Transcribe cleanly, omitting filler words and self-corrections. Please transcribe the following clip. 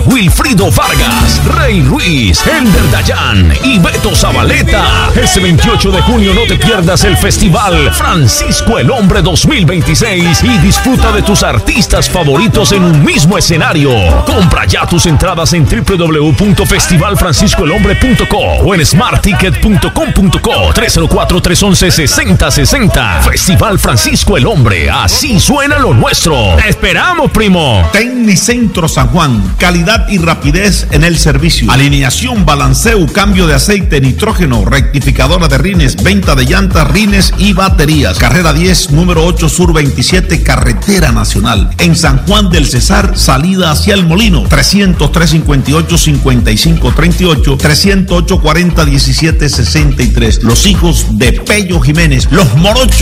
Wilfrido Vargas, Rey Ruiz, Elder Dayan y Beto Zabaleta. Este 28 de junio no te pierdas el Festival Francisco el Hombre 2026 y disfruta de tus artistas favoritos en un mismo escenario. Compra ya tus entradas en www.festivalfranciscoelhombre.co o en smartticket.com.co 304-311-6060. Festival Francisco el Hombre, así suena lo nuestro. ¡Te esperamos, primo! Tecnicentro San Juan, calidad y rapidez en el servicio. Alineación, balanceo, cambio de aceite, nitrógeno, rectificadora de rines, venta de llantas, rines y baterías. Carrera 10, número 8 Sur 27, Carretera Nacional. En San Juan del Cesar, salida hacia el Molino. 300-358-5538, 308-40-1763. Los hijos de Pello Jiménez, los morochos.